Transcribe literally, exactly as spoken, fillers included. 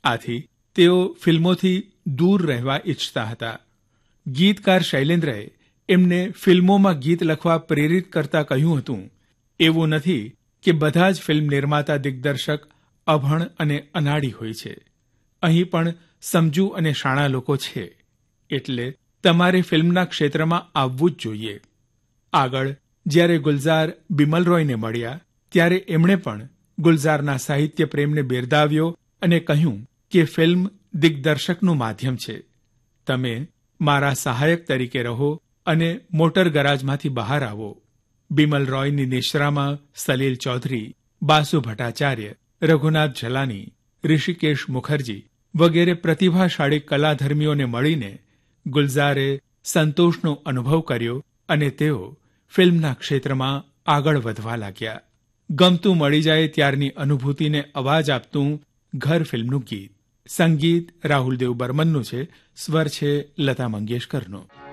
આથી તેઓ ફિલ્મોથી દૂર રહેવા ઈચ્છતા હતા. ગીતકાર શૈલેન્દ્રએ એમને ફિલ્મોમાં ગીત લખવા પ્રેરિત કરતા કહ્યું હતું, એવું નથી કે બધા જ ફિલ્મ નિર્માતા દિગ્દર્શક અભણ અને અનાડી હોય છે. અહીં પણ સમજુ અને શાણા લોકો છે. એટલે તમારે ફિલ્મના ક્ષેત્રમાં આવવું જ જોઈએ. આગળ જ્યારે ગુલઝાર બિમલ રોયને મળ્યા ત્યારે એમણે પણ ગુલઝારના સાહિત્ય પ્રેમને બિરદાવ્યો અને કહ્યું કે ફિલ્મ દિગ્દર્શકનું માધ્યમ છે. તમે મારા સહાયક તરીકે રહો અને મોટર ગરાજમાંથી બહાર આવો. બિમલ રોયની નિશ્રામાં સલીલ ચૌધરી, બાસુ ભટ્ટાચાર્ય, રઘુનાથ ઝલાની, ઋષિકેશ મુખર્જી વગેરે પ્રતિભાશાળી કલાધર્મીઓને મળીને ગુલઝારે સંતોષનો અનુભવ કર્યો અને તેઓ ફિલ્મના ક્ષેત્રમાં આગળ વધવા લાગ્યા. ગમતું મળી જાય ત્યારની અનુભૂતિને અવાજ આપતું ઘર ફિલ્મનું ગીત. સંગીત રાહુલદેવ બર્મનનું છે, સ્વર છે લતા મંગેશકરનો.